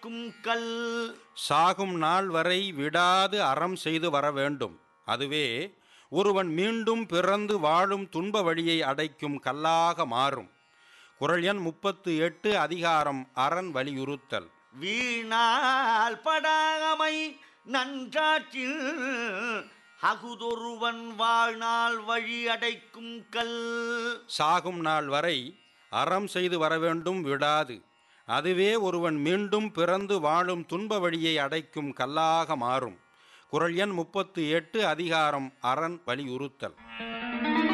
கல் சாகும் நாள் வரை விடாது அறம் செய்து வர வேண்டும். அதுவே ஒருவன் மீண்டும் பிறந்து வாழும் துன்ப வழியை அடைக்கும் கல்லாக மாறும். குறள் எண் 38 அதிகாரம் அரண் வலியுறுத்தல். வீணால் படாமை நன்றாற்றில் அகுதொருவன் வாழ்நாள் வழி அடைக்கும் கல். சாகும் நாள் வரை அறம் செய்து வர வேண்டும் விடாது. அதுவே ஒருவன் மீண்டும் பிறந்து வாழும் துன்ப வழியை அடைக்கும் கல்லாக மாறும். குறள் எண் 38 அதிகாரம் அரண் வலியுறுத்தல்.